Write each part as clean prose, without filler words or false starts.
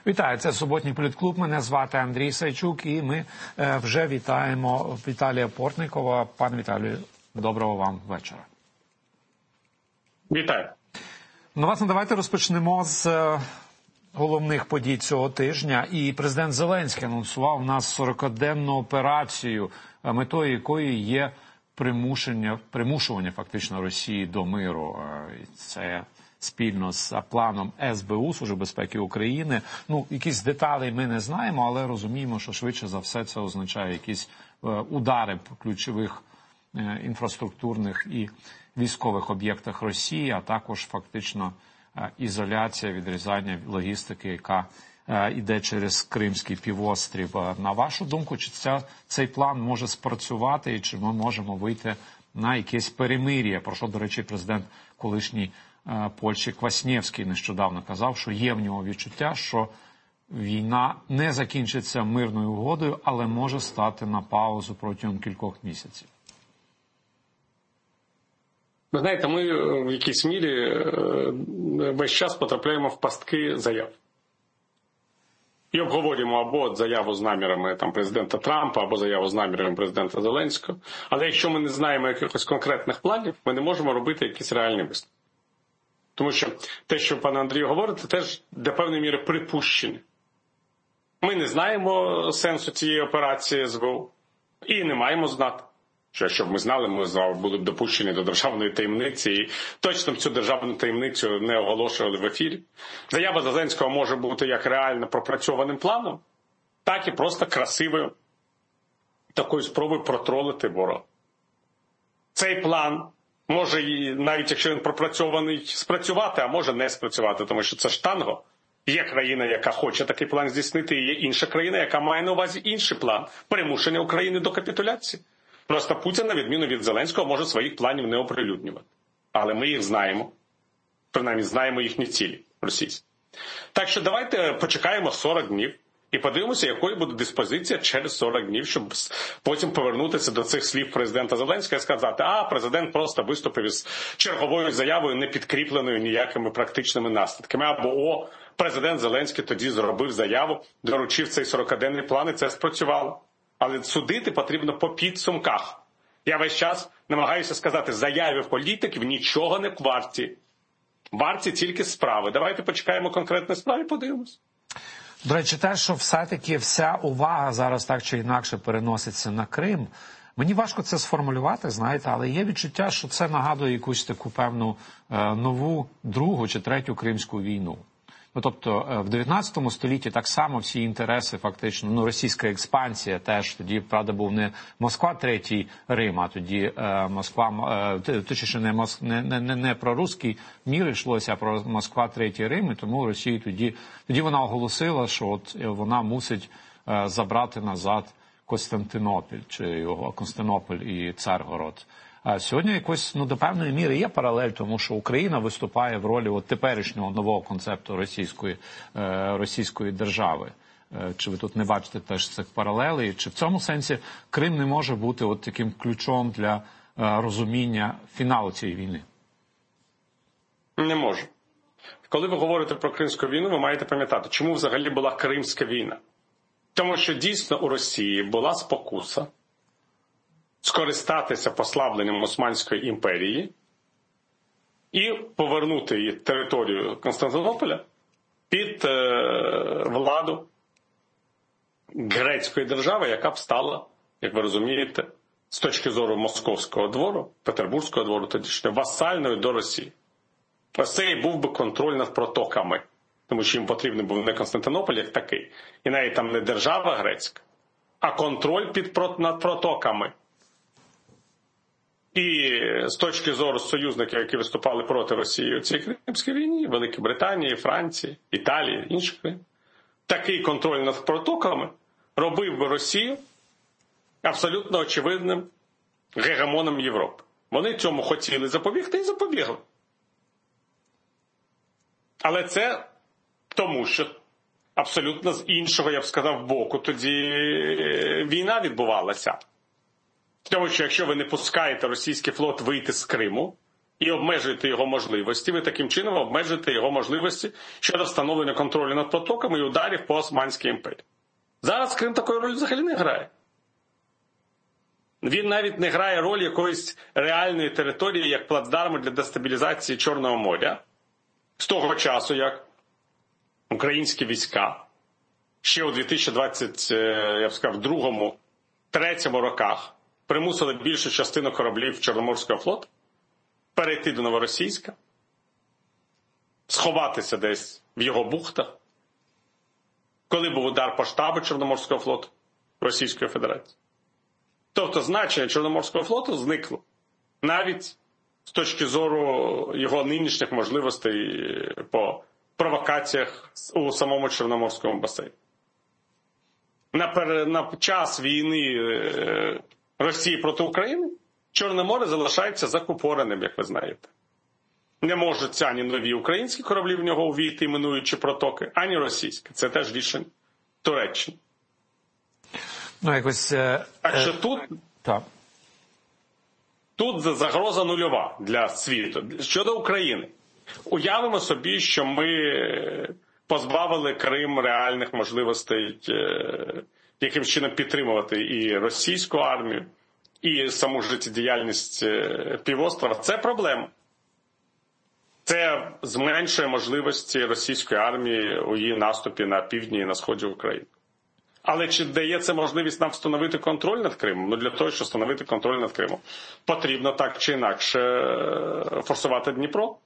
Вітаю, це суботній політклуб. Мене звати Андрій Сайчук, і ми вже вітаємо Віталія Портникова. Пане Віталію, доброго вам вечора. Вітаю. Ну, власне, давайте розпочнемо з головних подій цього тижня. І президент Зеленський анонсував у нас 40-денну операцію, метою якої є примушування фактично Росії до миру. Це спільно з планом СБУ, Служби безпеки України. Ну, якісь деталі ми не знаємо, але розуміємо, що швидше за все це означає якісь удари по ключових інфраструктурних і військових об'єктах Росії, а також фактично ізоляція, відрізання логістики, яка йде через Кримський півострів. На вашу думку, чи цей план може спрацювати і чи ми можемо вийти на якесь перемир'я, про що, до речі, президент колишній Польщі Кваснєвський нещодавно казав, що є в нього відчуття, що війна не закінчиться мирною угодою, але може стати на паузу протягом кількох місяців. Ви знаєте, ми в якійсь мірі весь час потрапляємо в пастки заяв. І обговорюємо або заяву з намірами президента Трампа, або заяву з намірами президента Зеленського. Але якщо ми не знаємо якихось конкретних планів, ми не можемо робити якісь реальні висновки. Тому що те, що пане Андрію говорите, теж до певної міри припущення. Ми не знаємо сенсу цієї операції СБУ і не маємо знати. Що, якщо б ми знали, ми були б допущені до державної таємниці і точно б цю державну таємницю не оголошували в ефірі. Заява Зеленського може бути як реально пропрацьованим планом, так і просто красивою такою спробою протролити ворога. Цей план може, навіть якщо він пропрацьований, спрацювати, а може не спрацювати, тому що це ж танго. Є країна, яка хоче такий план здійснити, і є інша країна, яка має на увазі інший план – примушення України до капітуляції. Просто Путін, на відміну від Зеленського, може своїх планів не оприлюднювати. Але ми їх знаємо. Принаймні, знаємо їхні цілі російські. Так що давайте почекаємо 40 днів і подивимося, якою буде диспозиція через 40 днів, щоб потім повернутися до цих слів президента Зеленського і сказати, президент просто виступив із черговою заявою, не підкріпленою ніякими практичними наслідками. Або, президент Зеленський тоді зробив заяву, доручив цей 40-денний план, і це спрацювало. Але судити потрібно по підсумках. Я весь час намагаюся сказати, заяви політиків нічого не варті. Варті тільки справи. Давайте почекаємо конкретні справи і подивимось. До речі, те, що все-таки вся увага зараз так чи інакше переноситься на Крим, мені важко це сформулювати, знаєте, але є відчуття, що це нагадує якусь таку певну нову, другу чи третю Кримську війну. Ну, тобто, в 19 столітті так само всі інтереси фактично, російська експансія теж, тоді, правда, був не Москва Третій Рим, а тоді Москва, точніше, не про руський мір йшлося, а про Москва Третій Рим, і тому Росія тоді вона оголосила, що от вона мусить забрати назад Константинополь, чи його Константинополь і Царгород. А сьогодні якось, до певної міри є паралель, тому що Україна виступає в ролі теперішнього нового концепту російської держави. Чи ви тут не бачите теж цих паралелей? Чи в цьому сенсі Крим не може бути таким ключом для розуміння фіналу цієї війни? Не може. Коли ви говорите про Кримську війну, ви маєте пам'ятати, чому взагалі була Кримська війна. Тому що дійсно у Росії була спокуса скористатися послабленням Османської імперії і повернути її територію Константинополя під владу грецької держави, яка б стала, як ви розумієте, з точки зору Московського двору, Петербурзького двору, тодішнього, васальною до Росії. Ось це і був би контроль над протоками, тому що їм потрібен був не Константинополь як такий, і навіть там не держава грецька, а контроль над протоками. І з точки зору союзників, які виступали проти Росії у цій Кримській війні, Великої Британії, Франції, Італії, інших країн, такий контроль над протоками робив би Росію абсолютно очевидним гегемоном Європи. Вони цьому хотіли запобігти і запобігли. Але це тому, що абсолютно з іншого, я б сказав, боку тоді війна відбувалася. Тому що якщо ви не пускаєте російський флот вийти з Криму, і обмежуєте його можливості, ви таким чином обмежуєте його можливості щодо встановлення контролю над протоками і ударів по Османській імперії. Зараз Крим такої ролі взагалі не грає. Він навіть не грає роль якоїсь реальної території, як плацдарму для дестабілізації Чорного моря. З того часу, як українські війська ще у 2022-2023 роках примусили більшу частину кораблів Чорноморського флоту перейти до Новоросійська, сховатися десь в його бухтах, коли був удар по штабу Чорноморського флоту Російської Федерації. Тобто значення Чорноморського флоту зникло навіть з точки зору його нинішніх можливостей по провокаціях у самому Чорноморському басейні. На час війни Росії проти України Чорне море залишається закупореним, як ви знаєте. Не можуть ані нові українські кораблі в нього увійти, минуючи протоки, ані російські. Це теж рішення Туреччини. Ну, якось... Так що тут загроза нульова для світу. Щодо України. Уявимо собі, що ми позбавили Крим реальних можливостей яким чином підтримувати і російську армію, і саму життєдіяльність півострова. Це проблема. Це зменшує можливості російської армії у її наступі на півдні і на сході України. Але чи дає це можливість нам встановити контроль над Кримом? Ну, для того, щоб встановити контроль над Кримом, потрібно так чи інакше форсувати Дніпро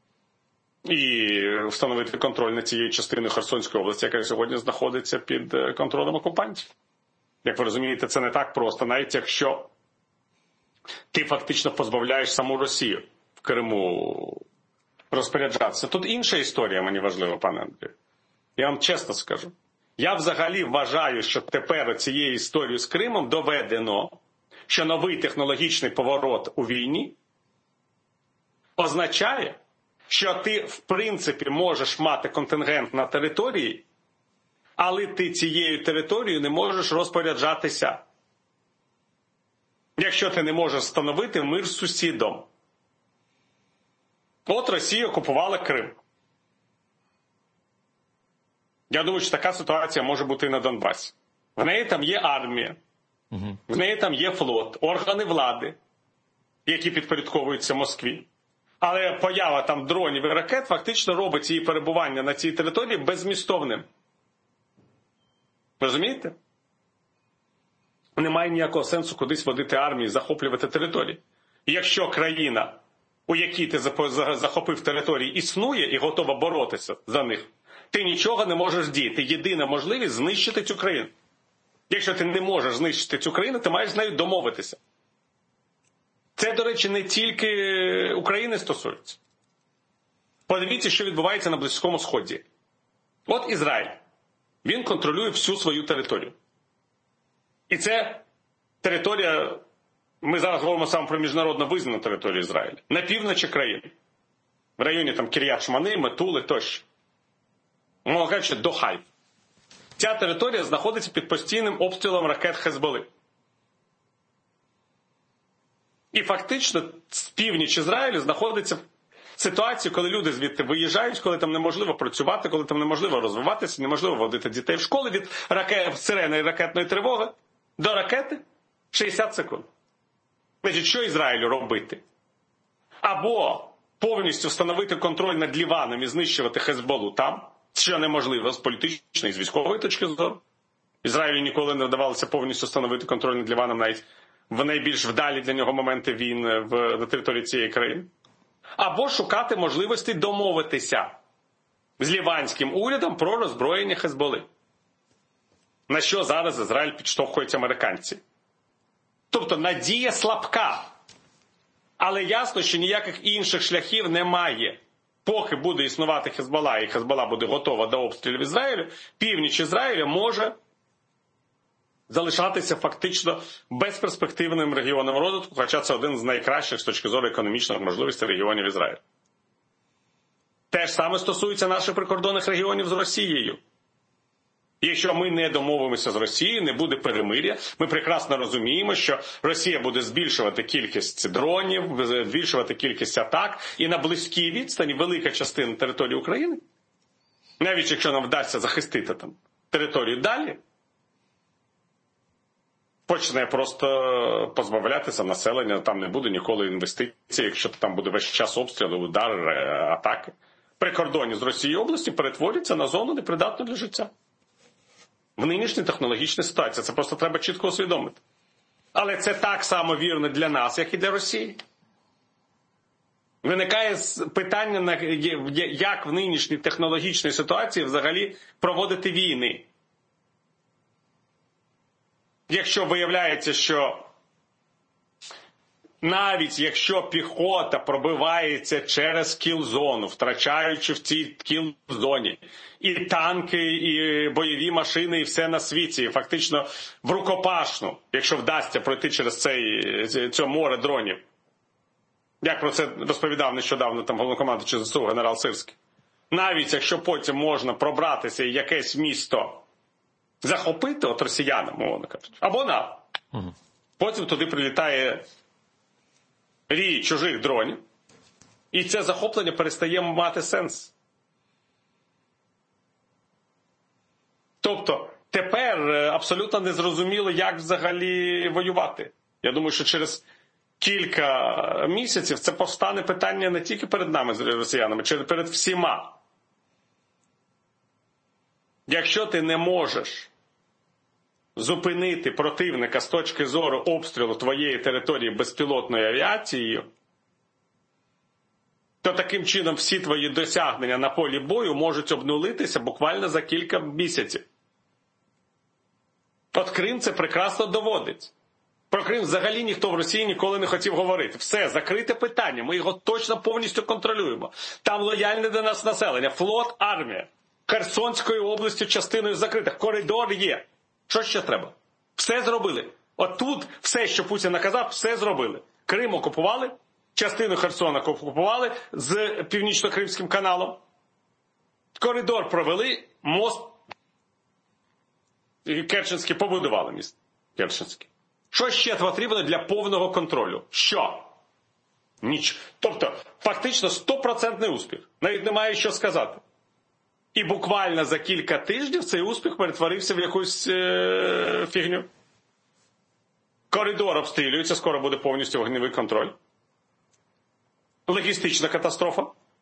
і встановити контроль над цією частиною Херсонської області, яка сьогодні знаходиться під контролем окупантів. Як ви розумієте, це не так просто, навіть якщо ти фактично позбавляєш саму Росію в Криму розпоряджатися. Тут інша історія мені важлива, пане Андрію. Я вам чесно скажу. Я взагалі вважаю, що тепер цією історією з Кримом доведено, що новий технологічний поворот у війні означає, що ти, в принципі, можеш мати контингент на території, але ти цією територією не можеш розпоряджатися, якщо ти не можеш встановити мир з сусідом. От Росія окупувала Крим. Я думаю, що така ситуація може бути і на Донбасі. В неї там є армія, в неї там є флот, органи влади, які підпорядковуються Москві. Але поява там дронів і ракет фактично робить її перебування на цій території беззмістовним. Розумієте? Немає ніякого сенсу кудись водити армію, захоплювати території. І якщо країна, у якій ти захопив території, існує і готова боротися за них, ти нічого не можеш діяти. Єдина можливість – знищити цю країну. Якщо ти не можеш знищити цю країну, ти маєш з нею домовитися. Це, до речі, не тільки України стосується. Подивіться, що відбувається на Близькому Сході. От Ізраїль. Він контролює всю свою територію. І це територія, ми зараз говоримо саме про міжнародно визнану територію Ізраїля, на півночі країни. В районі там Кір'ят-Шмани, Метули тощо. Можна кажучи, до Хайфи. Ця територія знаходиться під постійним обстрілом ракет Хезболи. І фактично з північ Ізраїлю знаходиться ситуація, коли люди звідти виїжджають, коли там неможливо працювати, коли там неможливо розвиватися, неможливо водити дітей в школи від сирени і ракетної тривоги до ракети 60 секунд. Значить, що Ізраїлю робити? Або повністю встановити контроль над Ліваном і знищувати Хезболу там, що неможливо з політичної, з військової точки зору. Ізраїлю ніколи не вдавалося повністю встановити контроль над Ліваном навіть в найбільш вдалі для нього моменти війн на території цієї країни. Або шукати можливості домовитися з ліванським урядом про роззброєння Хезболи. На що зараз Ізраїль підштовхують американці. Тобто надія слабка. Але ясно, що ніяких інших шляхів немає. Поки буде існувати Хезбола, і Хезбола буде готова до обстрілів Ізраїлю, північ Ізраїля може залишатися фактично безперспективним регіоном розвитку, хоча це один з найкращих з точки зору економічних можливостей регіонів Ізраїлю. Те ж саме стосується наших прикордонних регіонів з Росією. Якщо ми не домовимося з Росією, не буде перемир'я, ми прекрасно розуміємо, що Росія буде збільшувати кількість дронів, збільшувати кількість атак, і на близькій відстані велика частина території України, навіть якщо нам вдасться захистити там територію далі, почне просто позбавлятися населення, там не буде ніколи інвестицій, якщо там буде весь час обстріли, удари, атаки. Прикордонні з Росією області перетворюються на зону непридатну для життя. В нинішній технологічній ситуації. Це просто треба чітко усвідомити. Але це так само вірно для нас, як і для Росії. Виникає питання, як в нинішній технологічній ситуації взагалі проводити війни. Якщо виявляється, що навіть якщо піхота пробивається через кіл-зону, втрачаючи в цій кіл-зоні і танки, і бойові машини, і все на світі, і фактично в рукопашну, якщо вдасться пройти через це море дронів. Як про це розповідав нещодавно там головнокомандуючий ЗСУ генерал Сирський. Навіть якщо потім можна пробратися і якесь місто захопити от росіянам, мовно кажучи, або нам. Потім туди прилітає рій чужих дронів, і це захоплення перестає мати сенс. Тобто, тепер абсолютно незрозуміло, як взагалі воювати. Я думаю, що через кілька місяців це повстане питання не тільки перед нами з росіянами, а перед всіма. Якщо ти не можеш зупинити противника з точки зору обстрілу твоєї території безпілотною авіацією, то таким чином всі твої досягнення на полі бою можуть обнулитися буквально за кілька місяців. От Крим це прекрасно доводить. Про Крим взагалі ніхто в Росії ніколи не хотів говорити. Все, закрите питання, ми його точно повністю контролюємо. Там лояльне до нас населення, флот, армія. Херсонської області частиною закритих, коридор є. Що ще треба? Все зробили. От тут все, що Путін наказав, все зробили. Крим окупували, частину Херсона окупували з Північно-Кримським каналом. Коридор провели, мост Керченський побудували, міст Керченський. Що ще потрібно для повного контролю? Що? Ніч. Тобто, фактично 100% успіх. Навіть немає що сказати. І буквально за кілька тижнів цей успіх перетворився в якусь фігню. Коридор обстрілюється, скоро буде повністю вогневий контроль. Логістична катастрофа.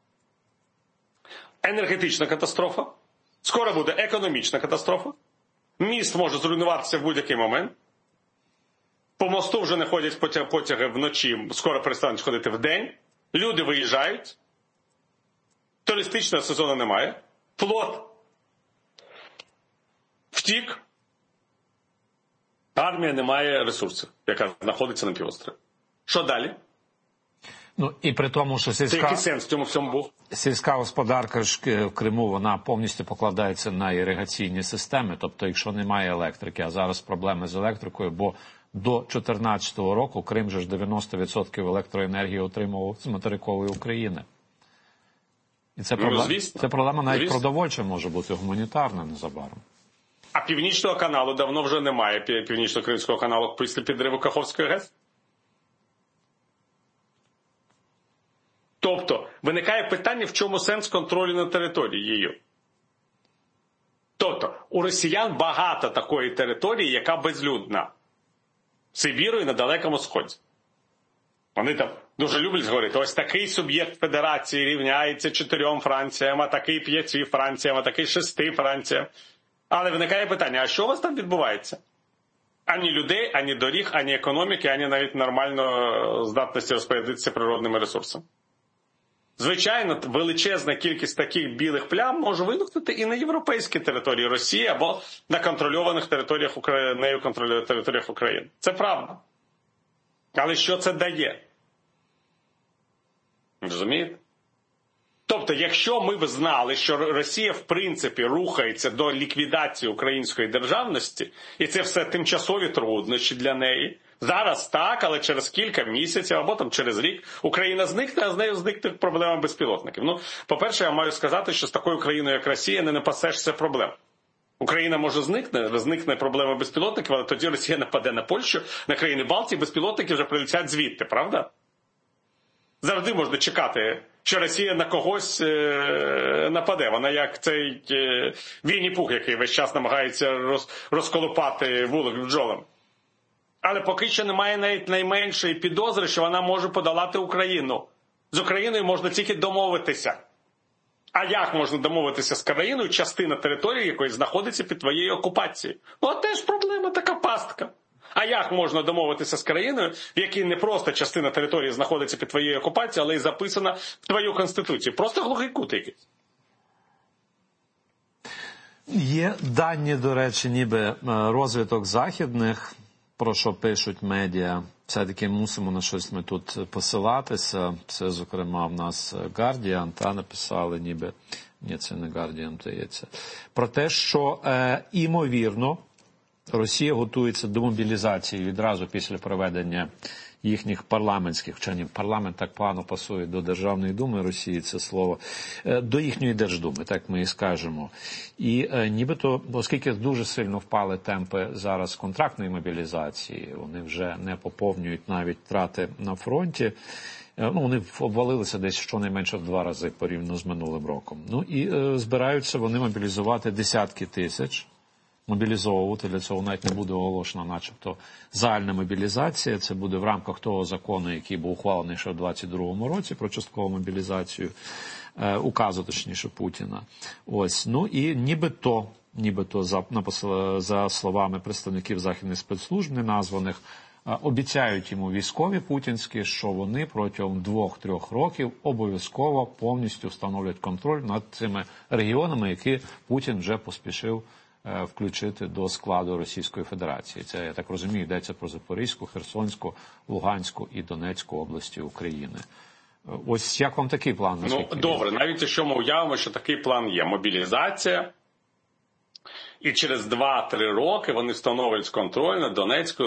Енергетична катастрофа. Скоро буде економічна катастрофа. Міст може зруйнуватися в будь-який момент. По мосту вже не ходять потяги вночі, скоро перестануть ходити вдень. Люди виїжджають. Туристичного сезону немає. Флот втік. Армія не має ресурсів, яка знаходиться на півострові. Що далі? Ну, і при тому, що який сенс в цьому всьому був? Сільська господарка ж в Криму, вона повністю покладається на іригаційні системи. Тобто, якщо немає електрики, а зараз проблеми з електрикою, бо до 2014 року Крим же ж 90% електроенергії отримував з материкової України. І це проблема навіть продовольча може бути, гуманітарна незабаром. А Північного каналу давно вже немає, Північно-Кримського каналу після підриву Каховської ГЕС. Тобто, виникає питання, в чому сенс контролю над територією. Тобто, у росіян багато такої території, яка безлюдна. Сибіру і на Далекому Сході. Вони там дуже люблять говорити, ось такий суб'єкт федерації рівняється 4 Франціям, а такий 5 Франціям, а такий 6 Франціям. Але виникає питання, а що у вас там відбувається? Ані людей, ані доріг, ані економіки, ані навіть нормально здатності розпорядитися природними ресурсами. Звичайно, величезна кількість таких білих плям може виникнути і на європейській території Росії або на контрольованих територіях нею контрольованих територіях України. Це правда. Але що це дає? Розумієте? Тобто, якщо ми б знали, що Росія в принципі рухається до ліквідації української державності, і це все тимчасові труднощі для неї, зараз так, але через кілька місяців або там через рік Україна зникне, а з нею зникне проблема безпілотників. Ну, по-перше, я маю сказати, що з такою країною, як Росія, не напасешся проблем. Україна може зникне проблема безпілотників, але тоді Росія нападе на Польщу, на країни Балтії, безпілотники вже прилетять звідти, правда? Завжди можна чекати, що Росія на когось нападе. Вона як цей Вінні-Пух, який весь час намагається розколупати вулик бджолам. Але поки що немає навіть найменшої підозри, що вона може подолати Україну. З Україною можна тільки домовитися. А як можна домовитися з країною, частина території якої знаходиться під твоєю окупацією? Ну, а теж проблема така пастка. А як можна домовитися з країною, в якій не просто частина території знаходиться під твоєю окупацією, але й записана в твою конституцію? Просто глухий кут якийсь. Є дані, до речі, ніби розвиток західних, про що пишуть медіа. Все-таки мусимо на щось ми тут посилатися. Це, зокрема, в нас Guardian, написали ніби, ні, це не Guardian, здається, про те, що, імовірно, Росія готується до мобілізації відразу після проведення їхніх парламентських, хоча парламент так погано пасує до Державної думи Росії, це слово, до їхньої Держдуми, так ми і скажемо. І нібито, оскільки дуже сильно впали темпи зараз контрактної мобілізації, вони вже не поповнюють навіть втрати на фронті, вони обвалилися десь щонайменше в 2 рази порівняно з минулим роком. І збираються вони мобілізувати десятки тисяч, мобілізовувати, для цього навіть не буде оголошена начебто загальна мобілізація, це буде в рамках того закону, який був ухвалений ще в 22-му році про часткову мобілізацію, указу, точніше, Путіна. І нібито за словами представників західних спецслужб, неназваних, обіцяють йому військові путінські, що вони протягом 2-3 років обов'язково повністю встановлять контроль над цими регіонами, які Путін вже поспішив включити до складу Російської Федерації. Це, я так розумію, йдеться про Запорізьку, Херсонську, Луганську і Донецьку області України. Ось як вам такий план? Добре, навіть якщо ми уявимо, що такий план є. Мобілізація, і через 2-3 роки вони встановлюють контроль над Донецькою,